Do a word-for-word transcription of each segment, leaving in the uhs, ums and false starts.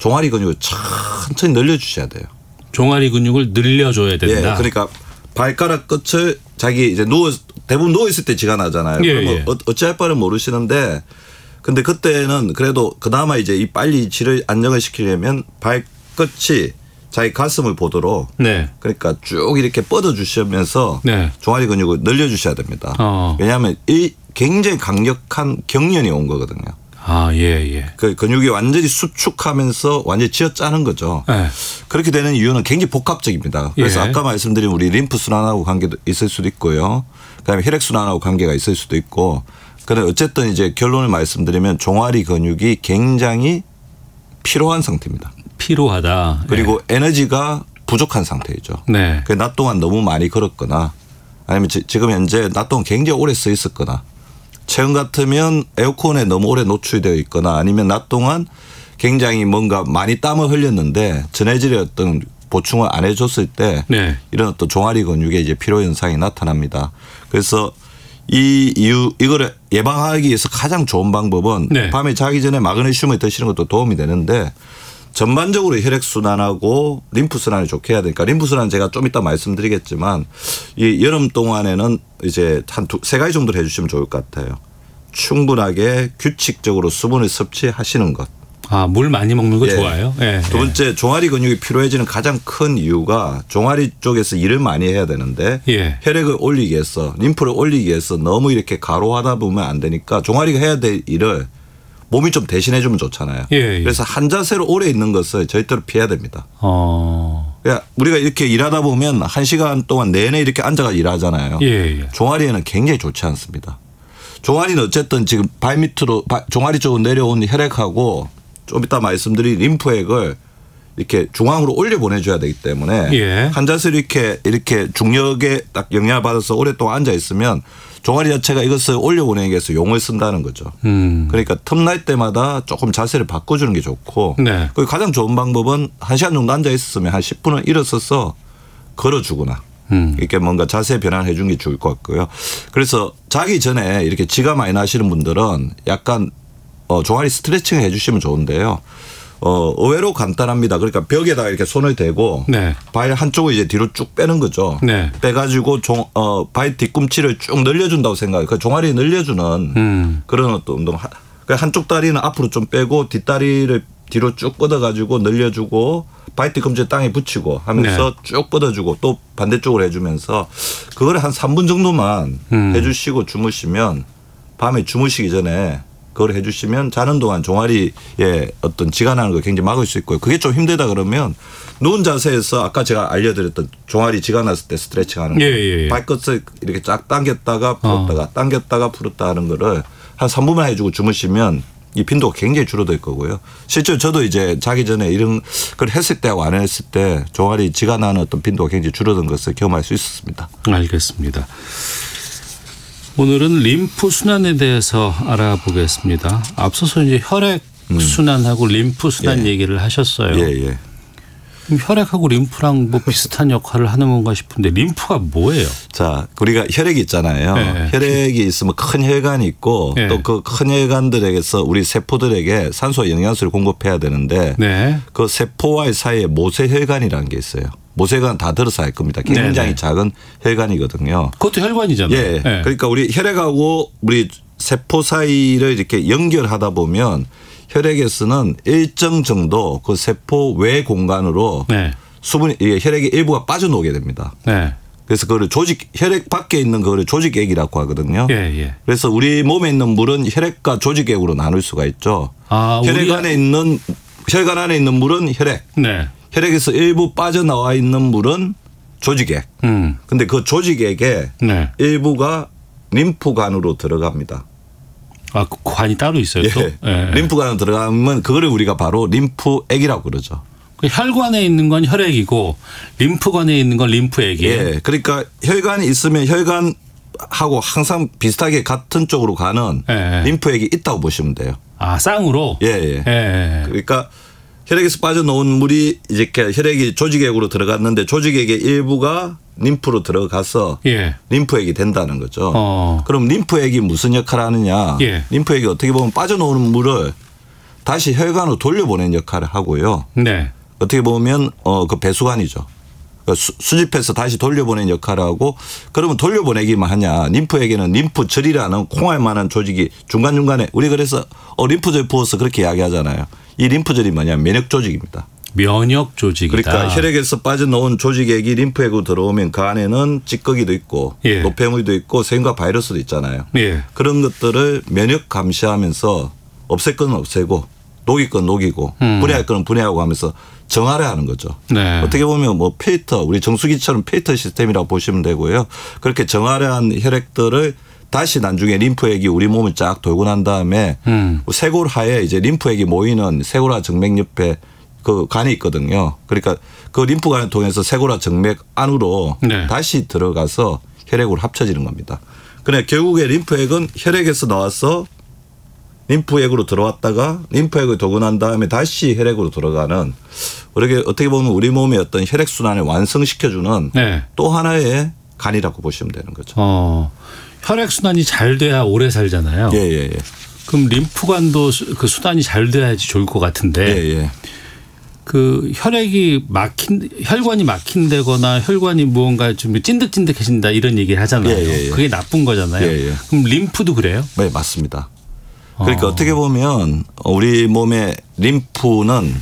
종아리 근육을 천천히 늘려주셔야 돼요. 종아리 근육을 늘려줘야 된다. 예, 그러니까 발가락 끝을 자기 이제 누워 대부분 누워 있을 때 쥐가 나잖아요. 예, 그러면 예. 어찌할 바를 모르시는데, 근데 그때는 그래도 그나마 이제 이 빨리 쥐를 안정을 시키려면 발끝이 자기 가슴을 보도록 네. 그러니까 쭉 이렇게 뻗어 주시면서 네. 종아리 근육을 늘려주셔야 됩니다. 어. 왜냐하면 이 굉장히 강력한 경련이 온 거거든요. 아, 예, 예. 그 근육이 완전히 수축하면서 완전히 쥐어짜는 거죠. 네. 그렇게 되는 이유는 굉장히 복합적입니다. 그래서 예. 아까 말씀드린 우리 림프 순환하고 관계도 있을 수도 있고요. 그다음에 혈액 순환하고 관계가 있을 수도 있고. 그런데 어쨌든 이제 결론을 말씀드리면 종아리 근육이 굉장히 피로한 상태입니다. 피로하다. 그리고 네. 에너지가 부족한 상태이죠. 네. 그 낮 동안 너무 많이 걸었거나 아니면 지, 지금 현재 낮 동안 굉장히 오래 서 있었거나 최근 같으면 에어컨에 너무 오래 노출되어 있거나 아니면 낮 동안 굉장히 뭔가 많이 땀을 흘렸는데 전해질의 어떤 보충을 안 해줬을 때 네. 이런 어떤 종아리 근육에 이제 피로 현상이 나타납니다. 그래서 이 이유 이거를 예방하기 위해서 가장 좋은 방법은 네. 밤에 자기 전에 마그네슘을 드시는 것도 도움이 되는데 전반적으로 혈액 순환하고 림프 순환이 좋게 해야 되니까 림프 순환은 제가 좀 이따 말씀드리겠지만 이 여름 동안에는 이제 한 세 가지 정도를 해주시면 좋을 것 같아요. 충분하게 규칙적으로 수분을 섭취하시는 것. 아, 물 많이 먹는 거 예. 좋아요. 예. 두 번째 종아리 근육이 피로해지는 가장 큰 이유가 종아리 쪽에서 일을 많이 해야 되는데 예. 혈액을 올리기 위해서 림프를 올리기 위해서 너무 이렇게 가로하다 보면 안 되니까 종아리가 해야 될 일을 몸이 좀 대신해 주면 좋잖아요. 예, 예. 그래서 한 자세로 오래 있는 것을 절대로 피해야 됩니다. 어. 그러니까 우리가 이렇게 일하다 보면 한 시간 동안 내내 이렇게 앉아가 일하잖아요. 예, 예. 종아리에는 굉장히 좋지 않습니다. 종아리는 어쨌든 지금 발 밑으로 종아리 쪽으로 내려온 혈액하고 좀 이따 말씀드린 림프액을 이렇게 중앙으로 올려 보내줘야 되기 때문에 예. 한 자세로 이렇게 이렇게 중력에 딱 영향을 받아서 오랫동안 앉아 있으면 종아리 자체가 이것을 올려 보내기 위해서 용을 쓴다는 거죠. 음. 그러니까 틈날 때마다 조금 자세를 바꿔주는 게 좋고 네. 그리고 가장 좋은 방법은 한 시간 정도 앉아 있었으면 한 십 분은 일어서서 걸어주거나 음. 이렇게 뭔가 자세 변화를 해주는 게 좋을 것 같고요. 그래서 자기 전에 이렇게 쥐가 많이 나시는 분들은 약간 어, 종아리 스트레칭을 해 주시면 좋은데요. 어, 의외로 간단합니다. 그러니까 벽에다가 이렇게 손을 대고 네. 발 한쪽을 이제 뒤로 쭉 빼는 거죠. 네. 빼가지고 종, 어, 발 뒤꿈치를 쭉 늘려준다고 생각해요. 그 종아리 늘려주는 음. 그런 그런 어떤 운동. 그러니까 한쪽 다리는 앞으로 좀 빼고 뒷다리를 뒤로 쭉 뻗어가지고 늘려주고 발 뒤꿈치 땅에 붙이고 하면서 네. 쭉 뻗어주고 또 반대쪽으로 해주면서 그걸 한 삼 분 정도만 음. 해주시고 주무시면 밤에 주무시기 전에 그걸 해 주시면 자는 동안 종아리에 어떤 쥐가 나는 걸 굉장히 막을 수 있고요. 그게 좀 힘들다 그러면 누운 자세에서 아까 제가 알려드렸던 종아리 쥐가 났을 때 스트레칭 하는 거. 예, 예, 예. 발끝을 이렇게 쫙 당겼다가 풀었다가 어. 당겼다가 풀었다 하는 거를 한 삼 분만 해주고 주무시면 이 빈도가 굉장히 줄어들 거고요. 실제로 저도 이제 자기 전에 이런 걸 했을 때하고 안 했을 때 종아리 쥐가 나는 어떤 빈도가 굉장히 줄어든 것을 경험할 수 있었습니다. 알겠습니다. 오늘은 림프 순환에 대해서 알아보겠습니다. 앞서서 이제 혈액 음. 순환하고 림프 순환 예. 얘기를 하셨어요. 예, 예. 혈액하고 림프랑 뭐 비슷한 역할을 하는 건가 싶은데 림프가 뭐예요? 자, 우리가 혈액이 있잖아요. 네. 혈액이 있으면 큰 혈관이 있고 네. 또 그 큰 혈관들에게서 우리 세포들에게 산소와 영양소를 공급해야 되는데 네. 그 세포와의 사이에 모세혈관이라는 게 있어요. 모세혈관 다 들어서 할 겁니다. 굉장히 네네. 작은 혈관이거든요. 그것도 혈관이잖아요. 예. 네. 그러니까 우리 혈액하고 우리 세포 사이를 이렇게 연결하다 보면 혈액에서는 일정 정도 그 세포 외 공간으로 네. 수분이 혈액의 일부가 빠져나오게 됩니다. 네. 그래서 그걸 조직 혈액 밖에 있는 그걸 조직액이라고 하거든요. 예, 예. 그래서 우리 몸에 있는 물은 혈액과 조직액으로 나눌 수가 있죠. 아, 혈액 우리... 안에 있는 혈관 안에 있는 물은 혈액. 네. 혈액에서 일부 빠져나와 있는 물은 조직액. 음. 근데 그 조직액의 네. 일부가 림프관으로 들어갑니다. 아, 그 관이 따로 있어요, 또? 예. 예. 림프관으로 들어가면 그거를 우리가 바로 림프액이라고 그러죠. 그 혈관에 있는 건 혈액이고 림프관에 있는 건 림프액이에요. 예. 그러니까 혈관이 있으면 혈관하고 항상 비슷하게 같은 쪽으로 가는 예. 림프액이 있다고 보시면 돼요. 아, 쌍으로? 예, 예. 예. 그러니까 혈액에서 빠져나온 물이 이렇게 혈액이 조직액으로 들어갔는데 조직액의 일부가 림프로 들어가서 예. 림프액이 된다는 거죠. 어. 그럼 림프액이 무슨 역할을 하느냐. 예. 림프액이 어떻게 보면 빠져나오는 물을 다시 혈관으로 돌려보내는 역할을 하고요. 네. 어떻게 보면 어 그 배수관이죠. 수, 수집해서 다시 돌려보내는 역할을 하고 그러면 돌려보내기만 하냐. 림프에게는 림프절이라는 콩알만한 조직이 중간중간에 우리 그래서 어 림프절 부어서 그렇게 이야기하잖아요. 이 림프절이 뭐냐 면역 조직입니다. 면역 조직이다. 그러니까 혈액에서 빠져나온 조직액이 림프액으로 들어오면 그 안에는 찌꺼기도 있고 예. 노폐물도 있고 세균과 바이러스도 있잖아요. 예. 그런 것들을 면역 감시하면서 없앨 건 없애고 녹일 건 녹이고 음. 분해할 건 분해하고 하면서 정화를 하는 거죠. 네. 어떻게 보면 뭐 필터 우리 정수기처럼 필터 시스템이라고 보시면 되고요. 그렇게 정화를 한 혈액들을 다시 나중에 림프액이 우리 몸을 쫙 돌고 난 다음에 음. 쇄골하에 이제 림프액이 모이는 쇄골화 정맥 옆에 그 간이 있거든요. 그러니까 그 림프관을 통해서 쇄골화 정맥 안으로 네. 다시 들어가서 혈액으로 합쳐지는 겁니다. 그러나 결국에 림프액은 혈액에서 나와서 림프액으로 들어왔다가 림프액을 도고 난 다음에 다시 혈액으로 들어가는 그렇게 어떻게 보면 우리 몸의 어떤 혈액순환을 완성시켜주는 네. 또 하나의 간이라고 보시면 되는 거죠. 어, 혈액 순환이 잘 돼야 오래 살잖아요. 예, 예, 예. 그럼 림프관도 수- 그 순환이 잘 돼야지 좋을 것 같은데 예, 예. 그 혈액이 막힌 혈관이 막힌다거나 혈관이 무언가 좀 찐득찐득해진다 이런 얘기를 하잖아요. 예, 예, 예. 그게 나쁜 거잖아요. 예, 예. 그럼 림프도 그래요? 네, 맞습니다. 그러니까 어. 어. 떻게 보면 우리 몸의 림프는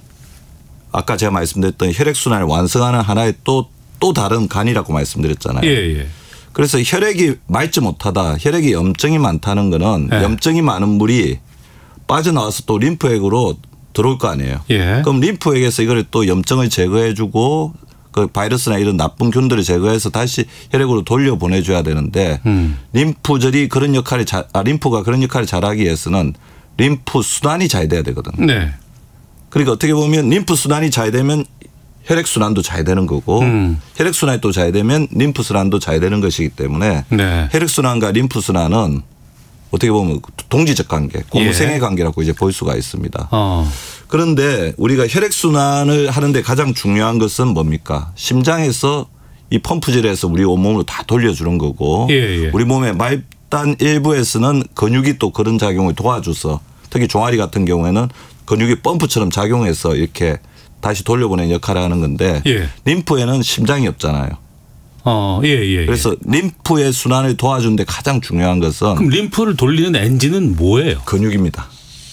아까 제가 말씀드렸던 혈액순환을 완성하는 하나의 또, 또 다른 간이라고 말씀드렸잖아요. 예, 예. 그래서 혈액이 맑지 못하다, 혈액에 염증이 많다는 거는 네. 염증이 많은 물이 빠져나와서 또 림프액으로 들어올 거 아니에요. 예. 그럼 림프액에서 이걸 또 염증을 제거해주고 그 바이러스나 이런 나쁜 균들을 제거해서 다시 혈액으로 돌려보내줘야 되는데 음. 림프절이 그런 역할을 잘, 아, 림프가 그런 역할을 잘하기 위해서는 림프 순환이 잘 돼야 되거든. 네. 그러니까 어떻게 보면 림프 순환이 잘 되면 혈액 순환도 잘 되는 거고 음. 혈액 순환이 또 잘 되면 림프 순환도 잘 되는 것이기 때문에 네. 혈액 순환과 림프 순환은 어떻게 보면 동지적 관계, 공생의 예. 관계라고 이제 볼 수가 있습니다. 어. 그런데 우리가 혈액 순환을 하는데 가장 중요한 것은 뭡니까? 심장에서 이 펌프질에서 우리 온몸으로 다 돌려주는 거고 예, 예. 우리 몸의 말단 일부에서는 근육이 또 그런 작용을 도와줘서 특히 종아리 같은 경우에는 근육이 펌프처럼 작용해서 이렇게 다시 돌려보내는 역할을 하는 건데 예. 림프에는 심장이 없잖아요. 어, 예, 예. 예. 그래서 림프의 순환을 도와주는데 가장 중요한 것은 그럼 림프를 돌리는 엔진은 뭐예요? 근육입니다.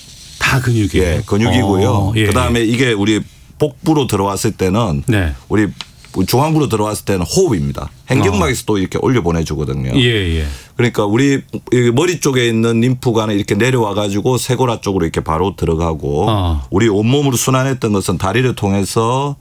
다 근육이에요. 예, 근육이고요. 어, 예, 그다음에 이게 우리 복부로 들어왔을 때는 네. 우리 중앙부로 들어왔을 때는 호흡입니다. 행경막에서 또 이렇게 올려 보내주거든요. 예, 예. 그러니까 우리 머리 쪽에 있는 림프관을 이렇게 내려와 가지고 쇄골화 쪽으로 이렇게 바로 들어가고 어. 우리 온몸으로 순환했던 것은 다리를 통해서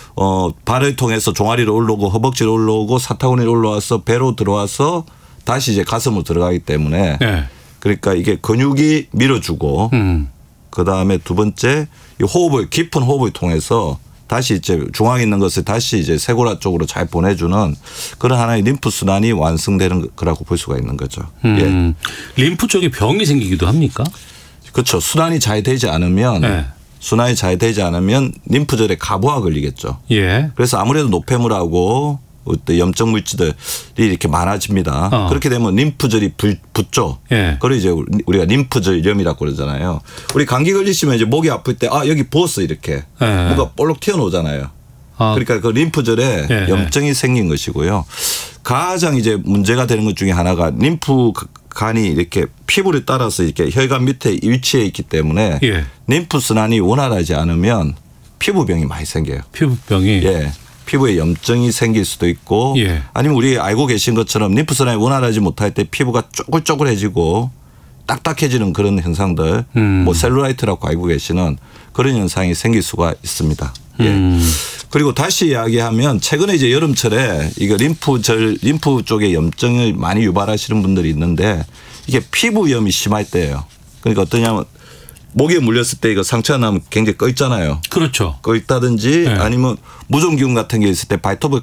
어 발을 통해서 종아리로 올라오고 허벅지로 올라오고 사타구니로 올라와서 배로 들어와서 다시 이제 가슴으로 들어가기 때문에 네. 그러니까 이게 근육이 밀어주고 음. 그다음에 두 번째 이 호흡을 깊은 호흡을 통해서 다시 이제 중앙에 있는 것을 다시 이제 쇄골화 쪽으로 잘 보내주는 그런 하나의 림프 순환이 완성되는 거라고 볼 수가 있는 거죠. 음. 림프 쪽에 병이 생기기도 합니까? 예, 그렇죠. 순환이 잘 되지 않으면 네. 순환이 잘 되지 않으면 림프절에 가부가 걸리겠죠. 예. 그래서 아무래도 노폐물하고 어떤 염증 물질들이 이렇게 많아집니다. 어. 그렇게 되면 림프절이 불, 붙죠. 예. 그걸 이제 우리가 림프절염이라고 그러잖아요. 우리 감기 걸리시면 이제 목이 아플 때 아 여기 부었어 이렇게 예. 뭔가 볼록 튀어나오잖아요. 아, 그러니까 그 림프절에 예. 염증이 생긴 것이고요. 가장 이제 문제가 되는 것 중에 하나가 림프 간이 이렇게 피부를 따라서 이렇게 혈관 밑에 위치해 있기 때문에 예. 림프 순환이 원활하지 않으면 피부병이 많이 생겨요. 피부병이. 예. 피부에 염증이 생길 수도 있고 예. 아니면 우리 알고 계신 것처럼 림프 순환이 원활하지 못할 때 피부가 쪼글쪼글해지고 딱딱해지는 그런 현상들 음. 뭐 셀룰라이트라고 알고 계시는 그런 현상이 생길 수가 있습니다. 예. 음. 그리고 다시 이야기하면 최근에 이제 여름철에 이거 림프절 림프 쪽에 염증을 많이 유발하시는 분들이 있는데 이게 피부염이 심할 때예요. 그러니까 어떠냐면 목에 물렸을 때 이거 상처가 나면 굉장히 꺼 있잖아요. 그렇죠. 꺼 있다든지 네. 아니면 무좀기운 같은 게 있을 때 발톱을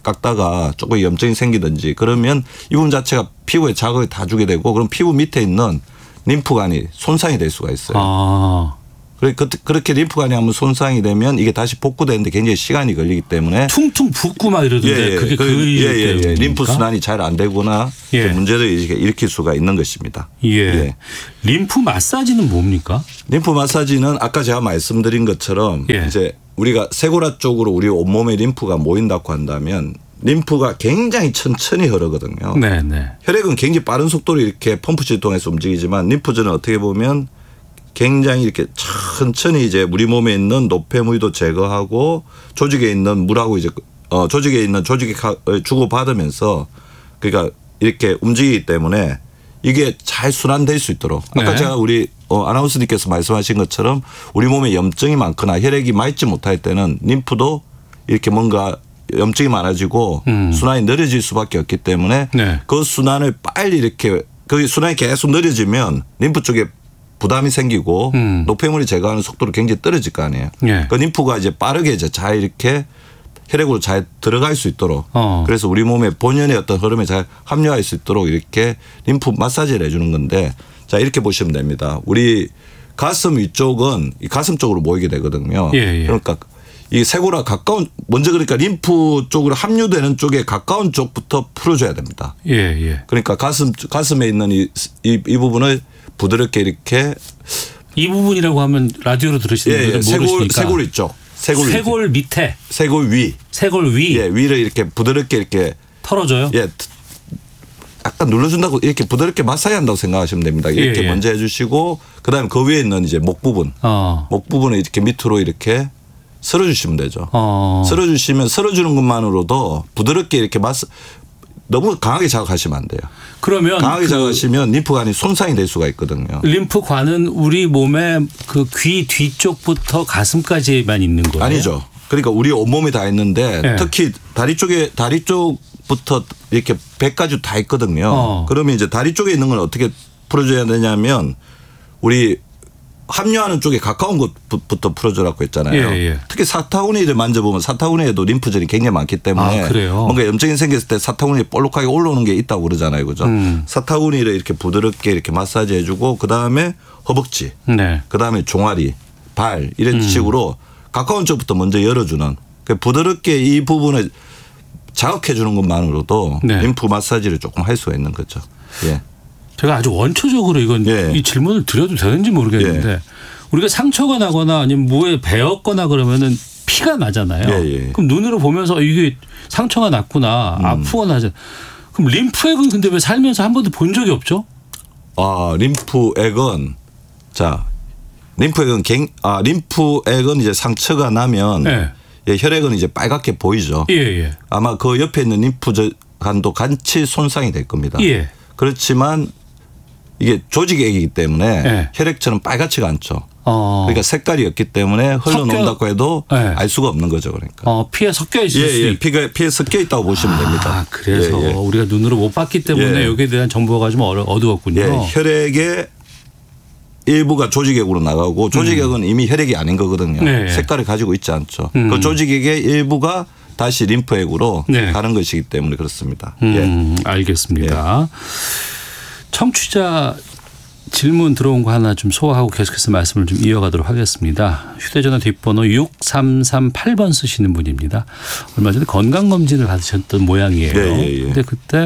깎다가 조금 염증이 생기든지 그러면 이 부분 자체가 피부에 자극을 다 주게 되고 그럼 피부 밑에 있는 림프관이 손상이 될 수가 있어요. 아. 그렇게 림프관이 한번 손상이 되면 이게 다시 복구되는데 굉장히 시간이 걸리기 때문에 퉁퉁 붓고 막 이러던데 예, 예. 그게 그, 그 이유 예, 예, 예. 때문입니까? 림프 순환이 잘 안 되거나 예. 문제를 일으킬 수가 있는 것입니다. 예. 예. 림프 마사지는 뭡니까? 림프 마사지는 아까 제가 말씀드린 것처럼 예. 이제 우리가 쇄골화 쪽으로 우리 온몸에 림프가 모인다고 한다면 림프가 굉장히 천천히 흐르거든요. 네, 네. 혈액은 굉장히 빠른 속도로 이렇게 펌프질을 통해서 움직이지만 림프절은 어떻게 보면 굉장히 이렇게 천천히 이제 우리 몸에 있는 노폐물도 제거하고 조직에 있는 물하고 이제 어 조직에 있는 조직이 주고 받으면서 그러니까 이렇게 움직이기 때문에 이게 잘 순환될 수 있도록 아까 네. 제가 우리 어 아나운서님께서 말씀하신 것처럼 우리 몸에 염증이 많거나 혈액이 맑지 못할 때는 림프도 이렇게 뭔가 염증이 많아지고 음. 순환이 느려질 수밖에 없기 때문에 네. 그 순환을 빨리 이렇게 그 순환이 계속 느려지면 림프 쪽에 부담이 생기고 음. 노폐물이 제거하는 속도로 굉장히 떨어질 거 아니에요. 네. 그 림프가 이제 빠르게 이제 잘 이렇게 혈액으로 잘 들어갈 수 있도록 어. 그래서 우리 몸의 본연의 어떤 흐름에 잘 합류할 수 있도록 이렇게 림프 마사지를 해주는 건데 자 이렇게 보시면 됩니다. 우리 가슴 위쪽은 이 가슴 쪽으로 모이게 되거든요. 예, 예. 그러니까 이 쇄골과 가까운 먼저 그러니까 림프 쪽으로 합류되는 쪽에 가까운 쪽부터 풀어줘야 됩니다. 예, 예. 그러니까 가슴 가슴에 있는 이, 이, 이 부분을 부드럽게 이렇게 이 부분이라고 하면 라디오로 들으시는 예, 분들은 예. 모르시니까 쇄골 이쪽, 쇄골, 쇄골 밑에, 쇄골 위, 쇄골 위, 예, 위를 이렇게 부드럽게 이렇게 털어줘요. 예, 약간 눌러준다고 이렇게 부드럽게 마사지한다고 생각하시면 됩니다. 이렇게 예, 예. 먼저 해주시고 그다음에 그 위에 있는 이제 목 부분, 어. 목 부분을 이렇게 밑으로 이렇게 쓸어주시면 되죠. 어. 쓸어주시면 쓸어주는 것만으로도 부드럽게 이렇게 마사 너무 강하게 자극하시면 안 돼요. 그러면 강하게 그 자극하시면 림프관이 손상이 될 수가 있거든요. 림프관은 우리 몸의 그 귀 뒤쪽부터 가슴까지만 있는 거예요? 아니죠. 그러니까 우리 온몸이 다 있는데 네. 특히 다리 쪽에 다리 쪽부터 이렇게 배까지 다 있거든요. 어. 그러면 이제 다리 쪽에 있는 걸 어떻게 풀어줘야 되냐면 우리 합류하는 쪽에 가까운 곳부터 풀어주라고 했잖아요. 예, 예. 특히 사타구니를 만져보면 사타구니에도 림프절이 굉장히 많기 때문에 아, 그래요? 뭔가 염증이 생겼을 때 사타구니 볼록하게 올라오는 게 있다고 그러잖아요. 그죠? 음. 사타구니를 이렇게 부드럽게 이렇게 마사지 해주고 그다음에 허벅지, 네. 그다음에 종아리, 발 이런 음. 식으로 가까운 쪽부터 먼저 열어주는 부드럽게 이 부분을 자극해 주는 것만으로도 네. 림프 마사지를 조금 할 수가 있는 거죠. 예. 제가 아주 원초적으로 이건 예. 이 질문을 드려도 되는지 모르겠는데 예. 우리가 상처가 나거나 아니면 뭐에 베었거나 그러면은 피가 나잖아요. 예, 예. 그럼 눈으로 보면서 이게 상처가 났구나 음. 아프거나 하잖아요. 그럼 림프액은 근데 왜 살면서 한 번도 본 적이 없죠? 아 림프액은 자 림프액은 갱, 아 림프액은 이제 상처가 나면 예. 예, 혈액은 이제 빨갛게 보이죠. 예, 예. 아마 그 옆에 있는 림프관도 같이 손상이 될 겁니다. 예. 그렇지만 이게 조직액이기 때문에 예. 혈액처럼 빨갛지가 않죠. 어. 그러니까 색깔이 없기 때문에 흘러놓는다고 해도 예. 알 수가 없는 거죠. 그러니까. 어, 피에 섞여 있을 예, 수 예. 있. 피가 피에 섞여 있다고 보시면 됩니다. 아, 그래서 예, 예. 우리가 눈으로 못 봤기 때문에 예. 여기에 대한 정보가 좀 어려- 어두웠군요. 예, 혈액의 일부가 조직액으로 나가고 조직액은 이미 혈액이 아닌 거거든요. 네. 색깔을 가지고 있지 않죠. 음. 그 조직액의 일부가 다시 림프액으로 네. 가는 것이기 때문에 그렇습니다. 음, 알겠습니다. 청취자 질문 들어온 거 하나 좀 소화하고 계속해서 말씀을 좀 이어가도록 하겠습니다. 휴대전화 뒷번호 육삼삼팔 번 쓰시는 분입니다. 얼마 전에 건강검진을 받으셨던 모양이에요. 예, 예, 예. 근데 그때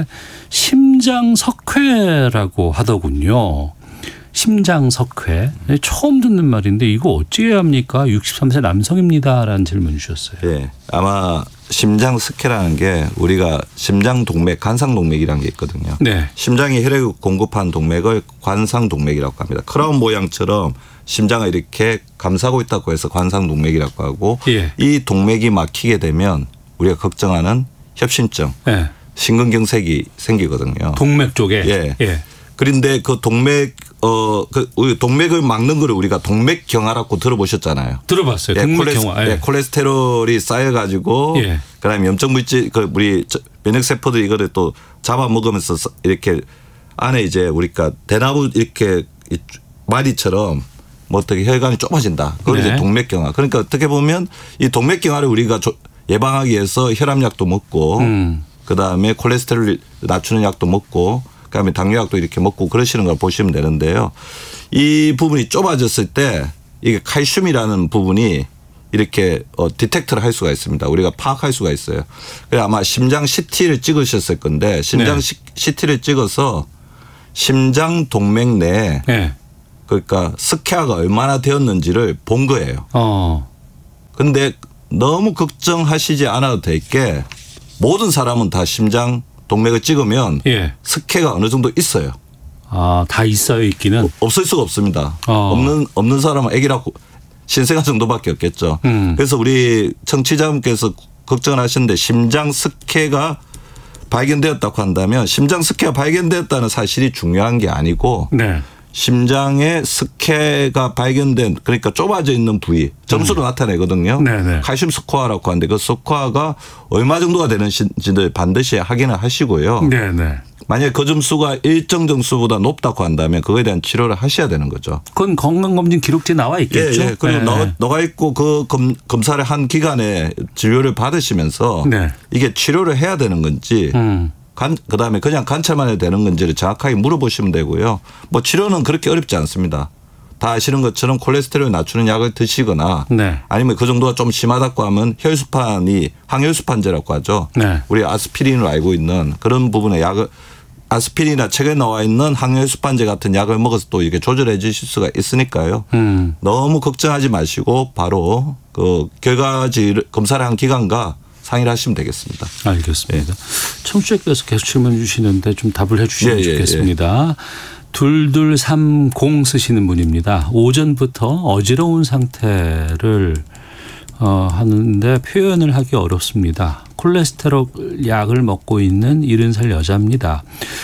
심장석회라고 하더군요. 심장석회. 처음 듣는 말인데 이거 어찌해야 합니까? 육십삼 세 남성입니다라는 질문 주셨어요. 예. 아마 심장 석회라는 게 우리가 심장 동맥, 관상 동맥이라는 게 있거든요. 네. 심장이 혈액을 공급하는 동맥을 관상 동맥이라고 합니다. 크라운 모양처럼 심장을 이렇게 감싸고 있다고 해서 관상 동맥이라고 하고 예. 이 동맥이 막히게 되면 우리가 걱정하는 협심증, 네. 심근경색이 생기거든요. 동맥 쪽에. 예. 예. 그런데 그 동맥 어 그 동맥을 막는 거를 우리가 동맥경화라고 들어보셨잖아요. 들어봤어요. 예, 동맥 콜레스, 경화. 예. 예, 콜레스테롤이 쌓여가지고 예. 그다음에 염증 물질 그 우리 면역 세포들이 이거를 또 잡아먹으면서 이렇게 안에 이제 우리가 대나무 이렇게 마디처럼 뭐 어떻게 혈관이 좁아진다. 그걸 네. 이제 동맥경화. 그러니까 어떻게 보면 이 동맥경화를 우리가 예방하기 위해서 혈압약도 먹고 음. 그다음에 콜레스테롤 낮추는 약도 먹고 그다음에 당뇨약도 이렇게 먹고 그러시는 걸 보시면 되는데요. 이 부분이 좁아졌을 때 이게 칼슘이라는 부분이 이렇게 어, 디텍트를 할 수가 있습니다. 우리가 파악할 수가 있어요. 그래 아마 심장 씨티를 찍으셨을 건데 심장 네. 씨티를 찍어서 심장 동맥 내에 네. 그러니까 스케아가 얼마나 되었는지를 본 거예요. 어. 근데 너무 걱정하시지 않아도 될 게 모든 사람은 다 심장 동맥을 찍으면 예. 스케가 어느 정도 있어요. 아, 다 있어요, 있기는. 없을 수가 없습니다. 어. 없는 없는 사람은 아기라고 신생아 정도밖에 없겠죠. 음. 그래서 우리 청취자분께서 걱정을 하시는데 심장 스케가 발견되었다고 한다면 심장 스케가 발견되었다는 사실이 중요한 게 아니고 네. 심장에 스케가 발견된 그러니까 좁아져 있는 부위 점수로 음. 나타내거든요. 네네. 칼슘 스코어라고 하는데 그 스코어가 얼마 정도가 되는지를 반드시 확인을 하시고요. 네네. 만약에 그 점수가 일정 점수보다 높다고 한다면 그거에 대한 치료를 하셔야 되는 거죠. 그건 건강검진 기록지에 나와 있겠죠. 예, 예. 그리고 네. 너, 너가 있고 그 검, 검사를 한 기간에 진료를 받으시면서 네. 이게 치료를 해야 되는 건지 음. 간, 그다음에 그냥 관찰만 해도 되는 건지를 정확하게 물어보시면 되고요. 뭐 치료는 그렇게 어렵지 않습니다. 다 아시는 것처럼 콜레스테롤 낮추는 약을 드시거나 네. 아니면 그 정도가 좀 심하다고 하면 혈수판이 항혈수판제라고 하죠. 네. 우리 아스피린으로 알고 있는 그런 부분의 약을 아스피린이나 책에 나와 있는 항혈수판제 같은 약을 먹어서 또 이게 조절해 주실 수가 있으니까요. 음. 너무 걱정하지 마시고 바로 그 결과지를 검사를 한 기관과 상의를 하시면 되겠습니다. 알겠습니다. 예. 청취자께서 계속 질문 주시는데 좀 답을 해 주시면 예, 예, 좋겠습니다. 예. 둘둘삼공 쓰시는 분입니다. 오전부터 어지러운 상태를 어, 하는데 표현을 하기 어렵습니다. 콜레스테롤 약을 먹고 있는 일흔 살 여자입니다.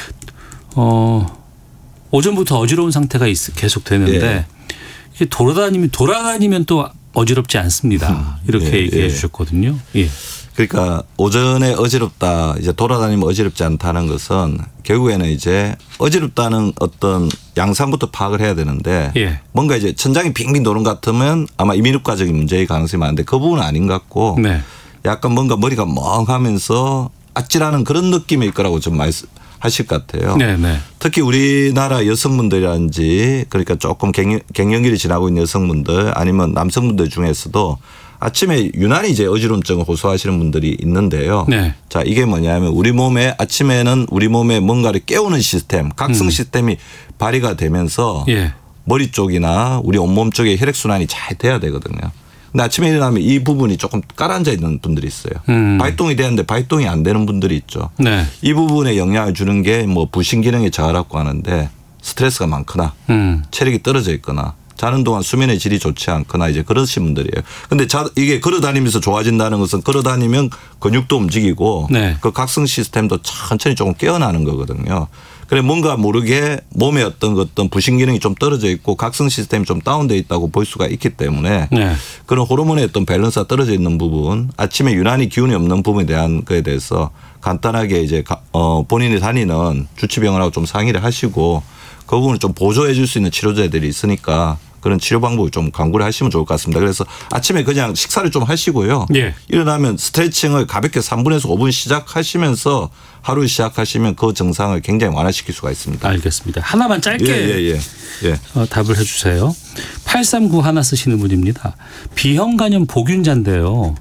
어, 오전부터 어지러운 상태가 있, 계속 되는데 예. 돌아다니면 돌아다니면 또 어지럽지 않습니다. 이렇게 예, 얘기해 예. 주셨거든요. 예. 그러니까 오전에 어지럽다, 이제 돌아다니면 어지럽지 않다는 것은 결국에는 이제 어지럽다는 어떤 양상부터 파악을 해야 되는데 예. 뭔가 이제 천장이 빙빙 도는 것 같으면 아마 이민후과적인 문제의 가능성이 많은데 그 부분은 아닌 것 같고 네. 약간 뭔가 머리가 멍하면서 아찔하는 그런 느낌일 거라고 좀 말씀하실 것 같아요. 네, 네. 특히 우리나라 여성분들이라든지 그러니까 조금 갱년, 갱년기를 지나고 있는 여성분들 아니면 남성분들 중에서도 아침에 유난히 이제 어지럼증을 호소하시는 분들이 있는데요. 네. 자, 이게 뭐냐면 우리 몸에 아침에는 우리 몸에 뭔가를 깨우는 시스템, 각성 음. 시스템이 발휘가 되면서 예. 머리 쪽이나 우리 온몸 쪽에 혈액순환이 잘 돼야 되거든요. 근데 아침에 일어나면 이 부분이 조금 깔아앉아 있는 분들이 있어요. 음. 발동이 되는데 발동이 안 되는 분들이 있죠. 네. 이 부분에 영향을 주는 게 뭐 부신 기능의 저하라고 하는데 스트레스가 많거나 음. 체력이 떨어져 있거나 자는 동안 수면의 질이 좋지 않거나 이제 그러신 분들이에요. 근데 자, 이게 걸어 다니면서 좋아진다는 것은 걸어 다니면 근육도 움직이고 네. 그 각성 시스템도 천천히 조금 깨어나는 거거든요. 그래 뭔가 모르게 몸에 어떤 어떤 부신 기능이 좀 떨어져 있고 각성 시스템이 좀 다운되어 있다고 볼 수가 있기 때문에 네. 그런 호르몬의 어떤 밸런스가 떨어져 있는 부분, 아침에 유난히 기운이 없는 부분에 대한 거에 대해서 간단하게 이제 어 본인이 다니는 주치병원하고 좀 상의를 하시고 그 부분을 좀 보조해 줄 수 있는 치료제들이 있으니까 그런 치료 방법을 좀 강구를 하시면 좋을 것 같습니다. 그래서 아침에 그냥 식사를 좀 하시고요. 예. 일어나면 스트레칭을 가볍게 삼 분에서 오 분 시작하시면서 하루 시작하시면 그 증상을 굉장히 완화시킬 수가 있습니다. 알겠습니다. 하나만 짧게 예, 예, 예. 예. 어, 답을 해 주세요. 팔삼구일 쓰시는 분입니다. B형 간염 보균자인데요.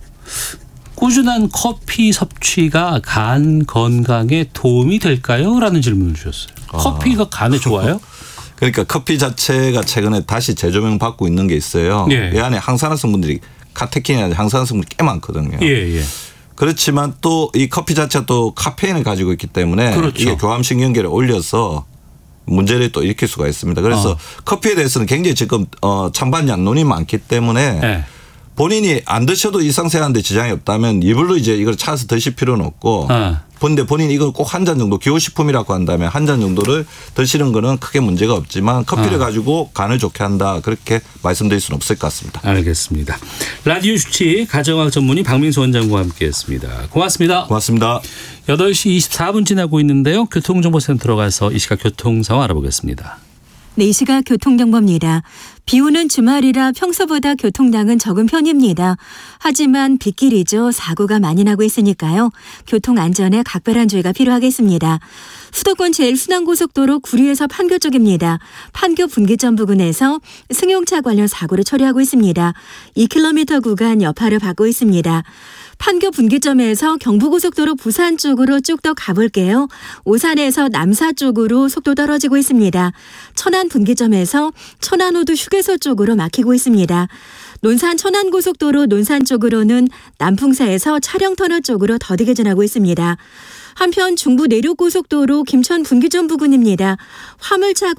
꾸준한 커피 섭취가 간 건강에 도움이 될까요? 라는 질문을 주셨어요. 아. 커피가 간에 좋아요? 그러니까 커피 자체가 최근에 다시 재조명 받고 있는 게 있어요. 예. 이 안에 항산화 성분들이 카테킨이나 항산화 성분이 꽤 많거든요. 예, 예. 그렇지만 또 이 커피 자체가 또 카페인을 가지고 있기 때문에 그렇죠. 이게 교감신경계를 올려서 문제를 또 일으킬 수가 있습니다. 그래서 어. 커피에 대해서는 굉장히 지금 어 찬반 양론이 많기 때문에 예. 본인이 안 드셔도 일상생활하는데 지장이 없다면 일부러 이제 이걸 찾아서 드실 필요는 없고 어. 근데 본인이 이걸 꼭 한 잔 정도 기호식품이라고 한다면 한 잔 정도를 드시는 거는 크게 문제가 없지만 커피를 어. 가지고 간을 좋게 한다 그렇게 말씀드릴 수는 없을 것 같습니다. 알겠습니다. 라디오 주치 가정학 전문의 박민수 원장과 함께했습니다. 고맙습니다. 고맙습니다. 여덟 시 이십사 분 지나고 있는데요. 교통정보센터로 가서 이 시각 교통 상황 알아보겠습니다. 네, 이 시각 교통정보입니다. 비 오는 주말이라 평소보다 교통량은 적은 편입니다. 하지만 빗길이죠. 사고가 많이 나고 있으니까요. 교통 안전에 각별한 주의가 필요하겠습니다. 수도권 제일 순환고속도로 구리에서 판교 쪽입니다. 판교 분기점 부근에서 승용차 관련 사고를 처리하고 있습니다. 이 킬로미터 구간 여파를 받고 있습니다. 판교 분기점에서 경부고속도로 부산 쪽으로 쭉 더 가볼게요. 오산에서 남사 쪽으로 속도 떨어지고 있습니다. 천안 분기점에서 천안호두 휴게소 쪽으로 막히고 있습니다. 논산 천안고속도로 논산 쪽으로는 남풍사에서 차량터널 쪽으로 더디게 전하고 있습니다. 한편 중부 내륙고속도로 김천 분기점 부근입니다. 화물차